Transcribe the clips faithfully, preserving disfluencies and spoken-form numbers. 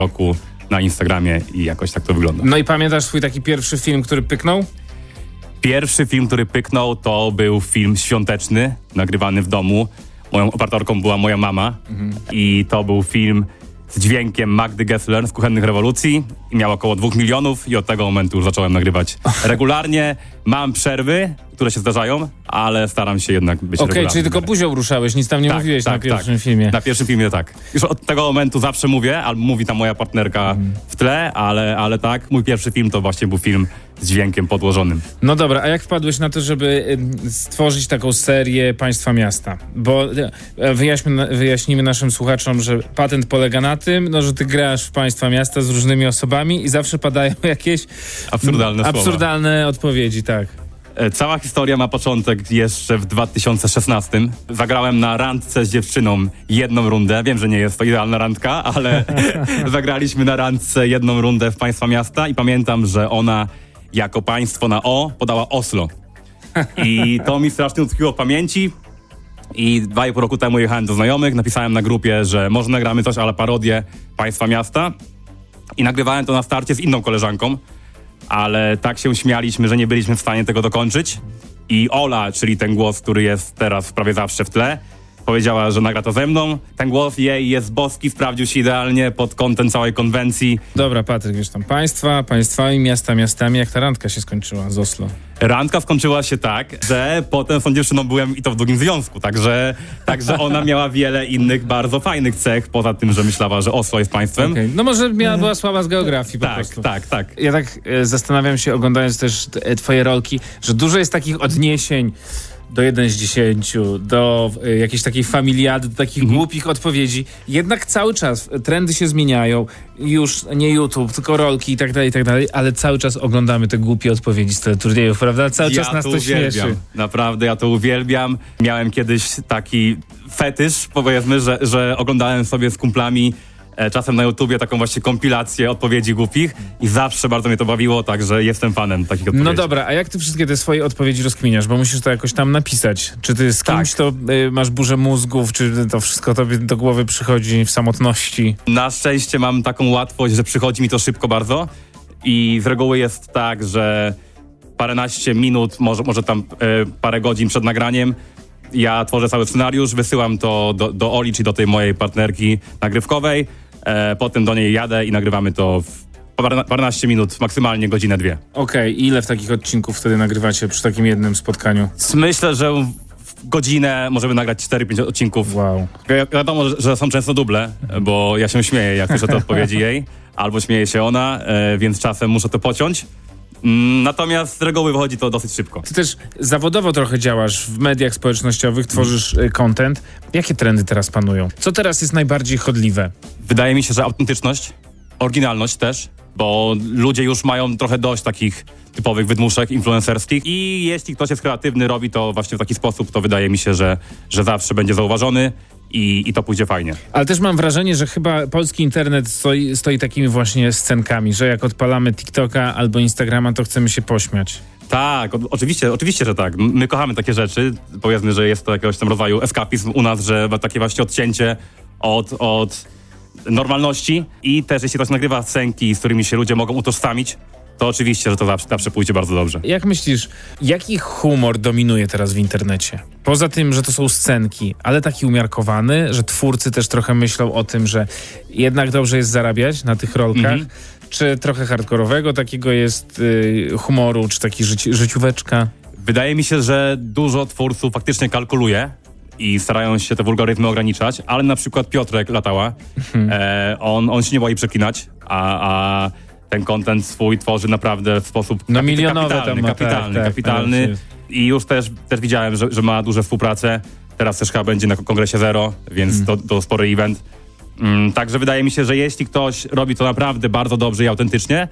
roku na Instagramie i jakoś tak to wygląda. No i pamiętasz swój taki pierwszy film, który pyknął? Pierwszy film, który pyknął, to był film świąteczny, nagrywany w domu. Moją operatorką była moja mama mhm. i to był film z dźwiękiem Magdy Gessler z Kuchennych Rewolucji i miał około dwóch milionów i od tego momentu już zacząłem nagrywać regularnie. Mam przerwy, które się zdarzają, ale staram się jednak być okay, regularny. Okej, czyli tylko buzią ruszałeś, nic tam nie tak, mówiłeś tak, na pierwszym tak. filmie. Na pierwszym filmie tak. Już od tego momentu zawsze mówię, albo mówi ta moja partnerka mhm. w tle, ale, ale tak, mój pierwszy film to właśnie był film z dźwiękiem podłożonym. No dobra, a jak wpadłeś na to, żeby stworzyć taką serię Państwa Miasta? Bo wyjaśnimy, wyjaśnimy naszym słuchaczom, że patent polega na tym, no, że ty grasz w Państwa Miasta z różnymi osobami i zawsze padają jakieś absurdalne, absurdalne słowa. odpowiedzi, tak. Cała historia ma początek jeszcze w dwa tysiące szesnastym. Zagrałem na randce z dziewczyną jedną rundę. Wiem, że nie jest to idealna randka, ale zagraliśmy na randce jedną rundę w Państwa Miasta i pamiętam, że ona jako państwo na O podała Oslo. I to mi strasznie utkwiło w pamięci. I dwa i pół roku temu jechałem do znajomych, napisałem na grupie, że może nagramy coś, ale parodię Państwa Miasta. I nagrywałem to na starcie z inną koleżanką, ale tak się śmialiśmy, że nie byliśmy w stanie tego dokończyć. I Ola, czyli ten głos, który jest teraz prawie zawsze w tle, powiedziała, że nagra to ze mną. Ten głos jej jest boski, sprawdził się idealnie pod kątem całej konwencji. Dobra, Patryk, wiesz tam, państwa, państwami, miasta, miastami. Jak ta randka się skończyła z Oslo? Randka skończyła się tak, że potem z tą dziewczyną byłem i to w drugim związku, także, także ona miała wiele innych bardzo fajnych cech, poza tym, że myślała, że Oslo jest państwem. Okay. No może miała, była słaba z geografii po tak, prostu. Tak, tak, tak. Ja tak e, zastanawiam się, oglądając też t, twoje rolki, że dużo jest takich odniesień do jeden z dziesięciu, do y, jakiejś takiej familiady, do takich mm. głupich odpowiedzi. Jednak cały czas trendy się zmieniają. Już nie YouTube, tylko rolki i tak dalej, i tak dalej, ale cały czas oglądamy te głupie odpowiedzi z teleturniejów, prawda? Cały ja czas nas to, to uwielbiam. śmieszy. Naprawdę, ja to uwielbiam. Miałem kiedyś taki fetysz, powiedzmy, że, że oglądałem sobie z kumplami czasem na YouTubie taką właśnie kompilację odpowiedzi głupich i zawsze bardzo mnie to bawiło, także jestem fanem takich odpowiedzi. No dobra, a jak ty wszystkie te swoje odpowiedzi rozkminiasz? Bo musisz to jakoś tam napisać. Czy ty z kimś tak. to y, masz burzę mózgów, czy to wszystko tobie do głowy przychodzi w samotności? Na szczęście mam taką łatwość, że przychodzi mi to szybko bardzo i z reguły jest tak, że paręnaście minut, może, może tam y, parę godzin przed nagraniem ja tworzę cały scenariusz, wysyłam to do, do Oli, czyli do tej mojej partnerki nagrywkowej, e, potem do niej jadę i nagrywamy to w paręnaście minut, maksymalnie godzinę, dwie. Okej, okay. Ile w takich odcinków wtedy nagrywacie przy takim jednym spotkaniu? Myślę, że w godzinę możemy nagrać cztery pięć odcinków. Wow. Wi- wiadomo, że, że są często duble, bo ja się śmieję, jak słyszę te odpowiedzi jej, albo śmieje się ona, e, więc czasem muszę to pociąć. Natomiast z reguły wychodzi to dosyć szybko. Ty też zawodowo trochę działasz w mediach społecznościowych, tworzysz y, content. Jakie trendy teraz panują? Co teraz jest najbardziej chodliwe? Wydaje mi się, że autentyczność, oryginalność też, bo ludzie już mają trochę dość takich typowych wydmuszek influencerskich i jeśli ktoś jest kreatywny, robi to właśnie w taki sposób, to wydaje mi się, że, że zawsze będzie zauważony. I, I to pójdzie fajnie. Ale też mam wrażenie, że chyba polski internet stoi, stoi takimi właśnie scenkami, że jak odpalamy TikToka albo Instagrama, to chcemy się pośmiać. Tak, o, oczywiście, oczywiście, że tak. My kochamy takie rzeczy. Powiedzmy, że jest to jakiegoś tam rodzaju eskapizm u nas, że takie właśnie odcięcie od, od normalności i też jeśli ktoś nagrywa scenki, z którymi się ludzie mogą utożsamić, to oczywiście, że to zawsze, zawsze pójdzie bardzo dobrze. Jak myślisz, jaki humor dominuje teraz w internecie? Poza tym, że to są scenki, ale taki umiarkowany, że twórcy też trochę myślą o tym, że jednak dobrze jest zarabiać na tych rolkach, mm-hmm. czy trochę hardkorowego takiego jest y, humoru, czy taki życi- życióweczka? Wydaje mi się, że dużo twórców faktycznie kalkuluje i starają się te wulgaryzmy ograniczać, ale na przykład Piotrek Latała, mm-hmm. e, on, on się nie boi przeklinać, a... a ten content swój tworzy naprawdę w sposób no, kapi- milionowe kapitalny, tam ma, kapitalny, tak, kapitalny. tak, I już też, też widziałem, że, że ma duże współpracę. Teraz też chyba będzie na Kongresie Zero, więc mm. to, to spory event. Mm, także wydaje mi się, że jeśli ktoś robi to naprawdę bardzo dobrze i autentycznie,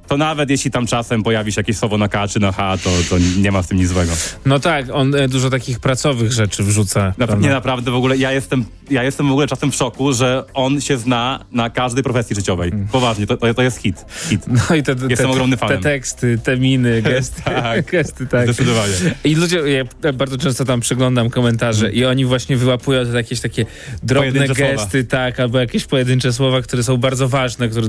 to nawet jeśli tam czasem pojawi się jakieś słowo na K czy na H, to, to nie ma w tym nic złego. No tak, on e, dużo takich pracowych rzeczy wrzuca. Na, nie, naprawdę w ogóle, ja jestem, ja jestem w ogóle czasem w szoku, że on się zna na każdej profesji życiowej. Poważnie, to, to, to jest hit. hit. No i te, te, Jestem te, ogromny te fanem. teksty, te miny, gesty. tak, gesty, tak. Zdecydowanie. I ludzie, ja bardzo często tam przeglądam komentarze mm. i oni właśnie wyłapują te jakieś takie drobne Pojedyncze gesty, słowa. tak, albo jakieś pojedyncze słowa, które są bardzo ważne, które